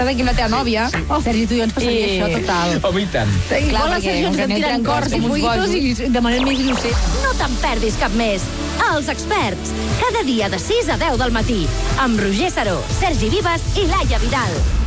estàs aquí amb la teva nòvia. Sergi, tu i jo ens passaria això total. Home, i tant. Igual el Sergi ens anem tirant cors i fuitos i demanem més innocents. No te'n perdis cap més. Els experts, cada dia de 6 a 10 del matí, amb Roger Saró, Sergi Vives i Laia Vidal.